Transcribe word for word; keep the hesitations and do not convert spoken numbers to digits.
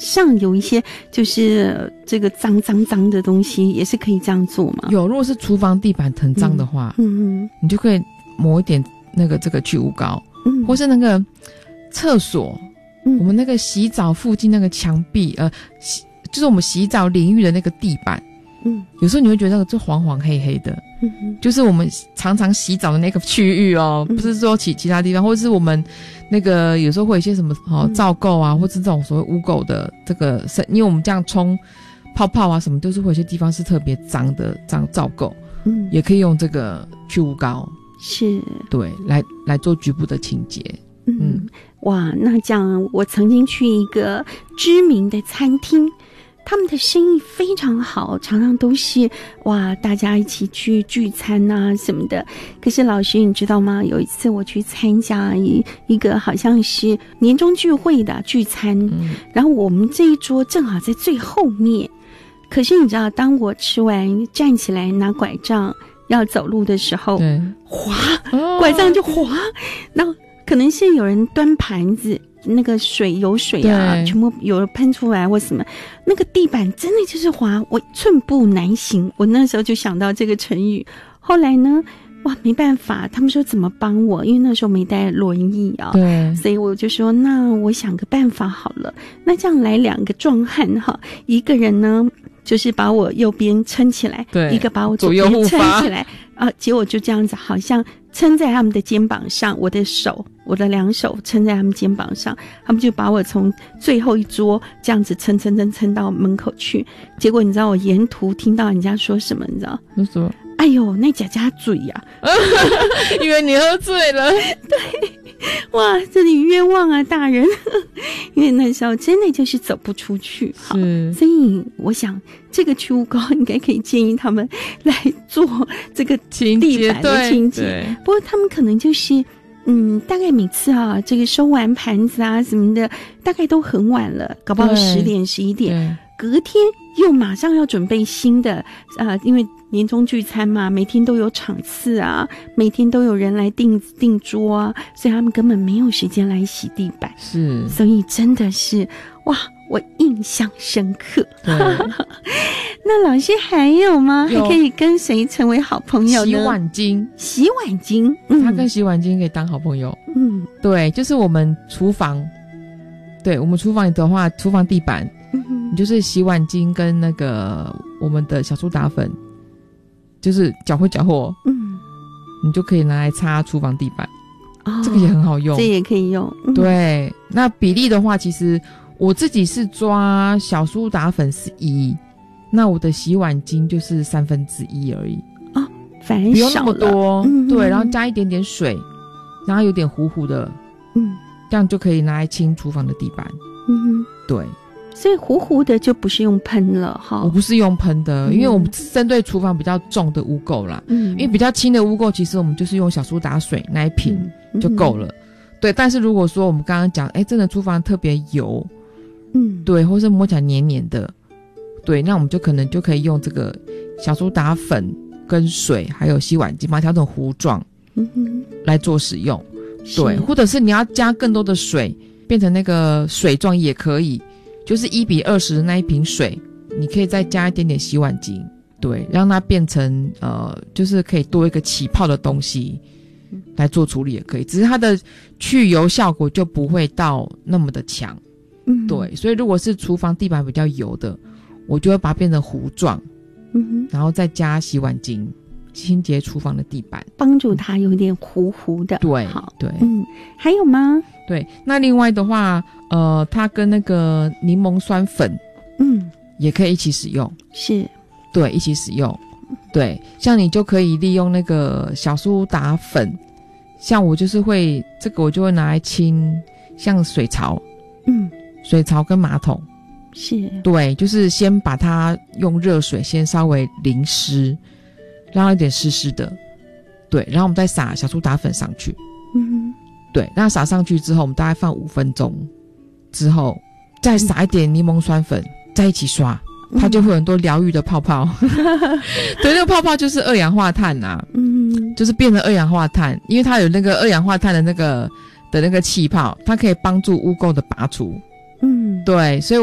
上有一些就是这个脏脏脏的东西，也是可以这样做吗？ 有，如果是厨房地板很脏的话， 嗯嗯， 你就可以抹一点那个这个去污膏，嗯，或是那个厕所，嗯，我们那个洗澡附近那个墙壁，呃，洗就是我们洗澡淋浴的那个地板，嗯，有时候你会觉得那个就黄黄黑黑的，嗯，就是我们常常洗澡的那个区域哦，嗯，不是说其其他地方，或者是我们那个有时候会有一些什么哦皂垢啊，或是这种所谓污垢的这个，因为我们这样冲泡泡啊什么，都是会有些地方是特别脏的脏皂垢，嗯，也可以用这个去污膏， 是，对， 来来做局部的清洁。 嗯，嗯哇，那这样我曾经去一个知名的餐厅。他们的生意非常好，常常都是哇，大家一起去聚餐啊什么的。可是老师你知道吗？有一次我去参加一一个好像是年终聚会的聚餐，嗯，然后我们这一桌正好在最后面。可是你知道，当我吃完站起来拿拐杖要走路的时候，滑，拐杖就滑，然后可能是有人端盘子。那个水有水啊，全部有人喷出来或什么，那个地板真的就是滑，我寸步难行。我那时候就想到这个成语，后来呢，哇，没办法，他们说怎么帮我，因为那时候没带轮椅啊，对，所以我就说那我想个办法好了，那这样来两个壮汉哈，一个人呢就是把我右边撑起来，对，一个把我左边撑起来啊，结果就这样子，好像撑在他们的肩膀上，我的手，我的两手撑在他们肩膀上，他们就把我从最后一桌这样子撑撑撑撑到门口去。结果你知道我沿途听到人家说什么？你知道？你说：“哎呦，那家家嘴呀、啊！” 以为你喝醉了。 对。哇，这里冤枉啊，大人！因为那时候真的就是走不出去，好，所以我想这个去污膏应该可以建议他们来做这个地板的清洁。不过他们可能就是嗯，大概每次啊，这个收完盘子啊什么的，大概都很晚了，搞不好十点十一点，隔天又马上要准备新的啊、呃，因为年终聚餐嘛，每天都有场次啊，每天都有人来订订桌啊，所以他们根本没有时间来洗地板。是，所以真的是哇，我印象深刻。那老师还有吗？还可以跟谁成为好朋友呢？ 洗碗巾， 洗碗巾， 嗯，他跟洗碗巾可以当好朋友。嗯，对，就是我们厨房，对我们厨房的话，厨房地板，嗯，你就是洗碗巾跟那个我们的小苏打粉。就是搅和搅和，嗯，你就可以拿来擦厨房地板，哦，这个也很好用， 这也可以用。嗯、 对，那比例的话，其实我自己是抓小苏打粉是一，那我的洗碗巾就是三分之一而已。 哦，反正不用那么多， 嗯、 对，然后加一点点水，然后有点糊糊的，嗯，这样就可以拿来清厨房的地板。嗯，对。 所以糊糊的就不是用喷了哈， 我不是用喷的，嗯、因为我们针对厨房比较重的污垢啦，嗯，因为比较轻的污垢，其实我们就是用小苏打水那一瓶就够了，嗯、对。但是如果说我们刚刚讲，哎，真的厨房特别油，嗯，对，或是摸起来黏黏的，对，那我们就可能就可以用这个小苏打粉跟水，还有洗碗巾，把它调成糊状，嗯哼，来做使用，对，或者是你要加更多的水，变成那个水状也可以。就是一比二十的那一瓶水，你可以再加一点点洗碗巾，对，让它变成呃，就是可以多一个起泡的东西来做处理也可以，只是它的去油效果就不会到那么的强，嗯，对，所以如果是厨房地板比较油的，我就会把它变成糊状，嗯哼，然后再加洗碗巾，清洁厨房的地板， 帮助它有点糊糊的， 对， 好， 对， 嗯，还有吗？ 对，那另外的话，呃，它跟那个柠檬酸粉，嗯，也可以一起使用， 是， 对，一起使用，对，像你就可以利用那个小苏打粉，像我就是会这个我就会拿来清，像水槽，嗯，水槽跟马桶， 是，对， 就是先把它用热水先稍微淋湿，让它有点湿湿的，对，然后我们再撒小苏打粉上去，嗯。对，那撒上去之后，我们大概放五分钟之后，再撒一点柠檬酸粉，再一起刷，它就会有很多疗愈的泡泡。对，那个泡泡就是二氧化碳呐、啊，嗯，就是变成二氧化碳，因为它有那个二氧化碳的那个的那个气泡，它可以帮助污垢的拔除。嗯，对，所以。